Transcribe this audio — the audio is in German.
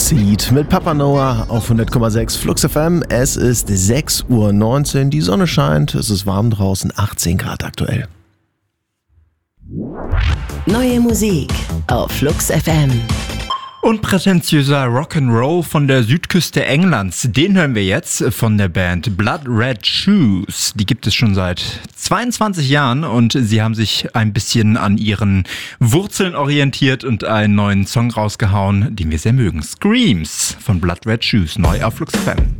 Seed mit Papa Noah auf 100,6 Flux FM. Es ist 6:19 Uhr, die Sonne scheint, es ist warm draußen, 18 Grad aktuell. Neue Musik auf Flux FM. Unprätentiöser Rock'n'Roll von der Südküste Englands, den hören wir jetzt von der Band Blood Red Shoes. Die gibt es schon seit 22 Jahren und sie haben sich ein bisschen an ihren Wurzeln orientiert und einen neuen Song rausgehauen, den wir sehr mögen. Screams von Blood Red Shoes, neu auf Flux FM.